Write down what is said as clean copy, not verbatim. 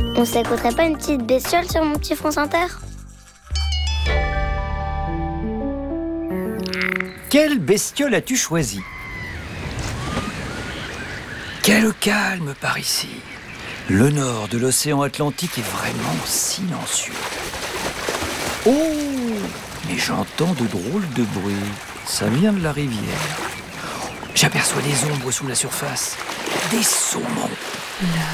On s'écouterait pas une petite bestiole sur mon petit France Inter? Quelle bestiole as-tu choisi? Quel calme par ici! Le nord de l'océan Atlantique est vraiment silencieux. Oh! Mais j'entends de drôles de bruits. Ça vient de la rivière. J'aperçois des ombres sous la surface. Des saumons.